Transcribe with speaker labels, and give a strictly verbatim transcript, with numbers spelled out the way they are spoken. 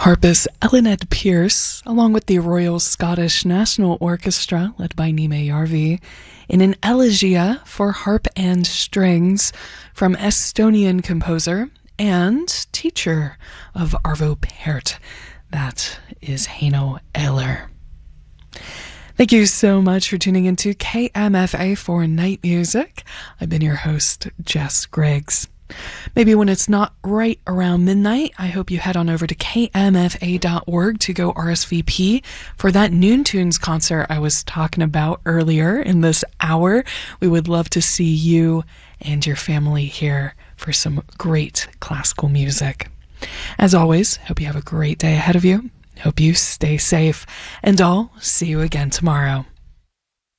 Speaker 1: Harpist Elined Pierce, along with the Royal Scottish National Orchestra, led by Nime Jarvi, in an elegia for harp and strings from Estonian composer and teacher of Arvo Pärt. That is Heino Ehler. Thank you so much for tuning into K M F A for Night Music. I've been your host, Jess Griggs. Maybe when it's not right around midnight, I hope you head on over to K M F A dot org to go R S V P for that Noon Tunes concert I was talking about earlier in this hour. We would love to see you and your family here for some great classical music. As always, hope you have a great day ahead of you. Hope you stay safe, and I'll see you again tomorrow.